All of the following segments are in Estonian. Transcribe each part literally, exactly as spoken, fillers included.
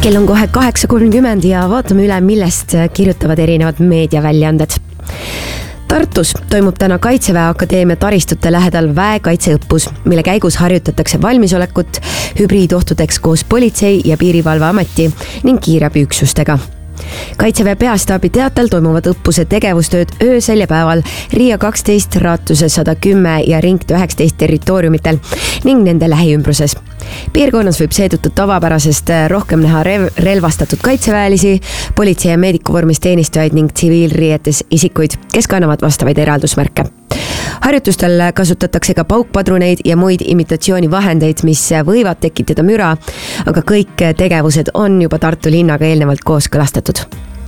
Kell on kohe kaheksa kolmkümmend ja vaatame üle, millest kirjutavad erinevad meediaväljaanded. Tartus toimub täna Kaitseväe Akadeemia taristute lähedal väekaitseõppus, mille käigus harjutatakse valmisolekut hübriidohtudeks koos politsei ja piirivalveameti ning kiirabiüksustega. Kaitseväe peastaabi teatel toimuvad õppuse tegevustööd öösel ja päeval Riia kaksteist, Raatuse sada kümme ja Ringt üheksateist territooriumitel ning nende lähiümbruses. Piirkonnas võib seetõttu tavapärasest rohkem näha relvastatud kaitseväelisi, politsei ja meedikuvormis teenistujaid ning tsiviilriietes isikuid, kes kannavad vastavaid eraldusmärke. Harjutustel kasutatakse ka paukpadruneid ja muid imitatsioonivahendeid, mis võivad tekitada müra, aga kõik tegevused on juba Tartu linnaga eelnevalt kooskõlastatud.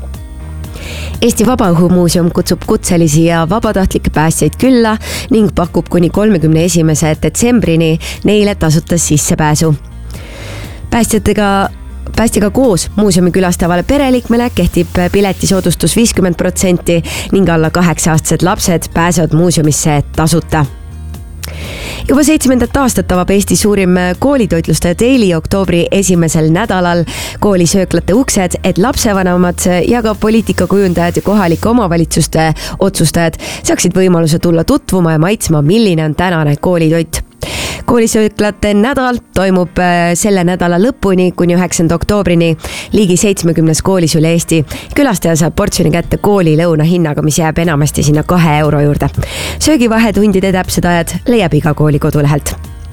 Eesti Vabaõhumuuseum kutsub kutselisi ja vabatahtlikke päästjaid külla ning pakub kuni kolmekümne esimese detsembrini neile tasuta sissepääsu. Päästjatega Päästjaga koos muuseumi külastavale pereliikmele kehtib piletisoodustus viiskümmend protsenti ning alla kaheksa-aastased lapsed pääsevad muuseumisse tasuta. Juba seitsmendat aastat avab Eesti suurim koolitoitlustaja Daily oktoobri esimesel nädalal koolisööklate uksed, et lapsevanemad ja ka poliitikakujundajad ja kohalike omavalitsuste otsustajad saaksid võimaluse tulla tutvuma ja maitsma, milline on tänane koolitoit. Koolisööklate nädal toimub selle nädala lõpuni kuni üheksanda oktoobrini ligi seitsmekümnes koolis üle Eesti. Külastaja saab portsjoni kätte kooli lõuna hinnaga, mis jääb enamasti sinna kahe euro juurde. Söögivahetundide täpsed ajad leiab iga kooli kodulehelt.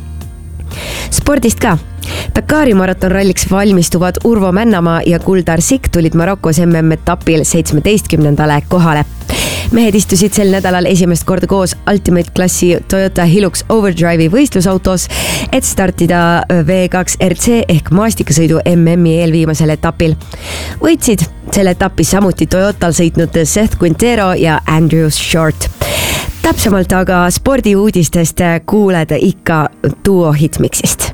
Spordist ka. Dakari maratonralliks valmistuvad Urvo Männamaa ja Kuldar Sikk tulid Marokos M M-etapil seitsmeteistkümnendale kohale. Mehed istusid sel nädalal esimest korda koos Ultimate klassi Toyota Hilux Overdrive'i võistlusautos, et startida V kaks R C ehk maastikasõidu M M-i eelviimasel etapil. Võitsid selle etapis samuti Toyotal sõitnud Seth Quintero ja Andrew Short. Täpsemalt aga spordiuudistest kuuled ikka duo Hitmixist.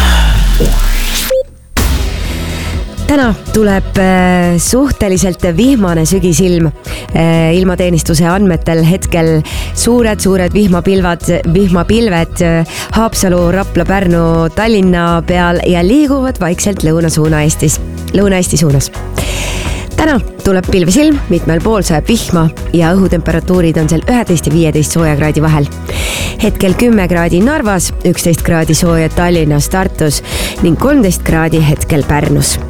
Täna tuleb suhteliselt vihmane sügisilm. Ilmateenistuse andmetel hetkel suured-suured vihmapilvad, vihmapilved Haapsalu, Rapla, Pärnu, Tallinna peal ja liiguvad vaikselt lõunasuuna Eestis, Lõuna-Eesti suunas. Täna tuleb pilvesilm, mitmel pool sajab vihma ja õhutemperatuurid on seal üheteist ja viieteist sooja kraadi vahel. Hetkel kümme kraadi Narvas, üksteist kraadi sooja Tallinnas, Tartus ning kolmteist kraadi hetkel Pärnus.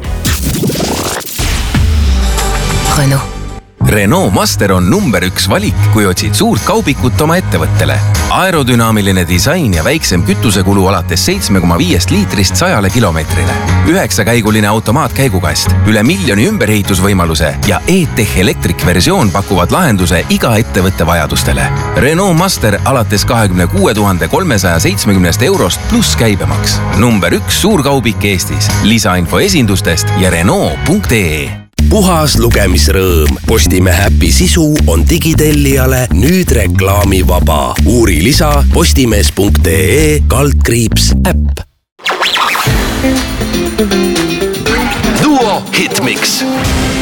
Renault. Renault Master on number üks valik, kui otsid suurt kaubikut oma ettevõttele. Aerodünaamiline disain ja väiksem kütusekulu alates seitsme koma viiest liitrist sajale kilomeetrile. Üheksakäiguline automaatkäigukast, üle miljoni ümberehitusvõimaluse ja E-Tech Electric versioon pakuvad lahenduse iga ettevõtte vajadustele. Renault Master alates kahekümne kuue tuhande kolmesaja seitsmekümnest eurost pluss käibemaks. Number üks suurkaubik Eestis. Lisainfo esindustest ja Renault punkt ee. Puhas lugemisrõõm. Postimehe äpi sisu on digitellijale nüüd reklaamivaba. Uuri lisa postimees punkt ee kaldkriips äpp. Duo Hitmix.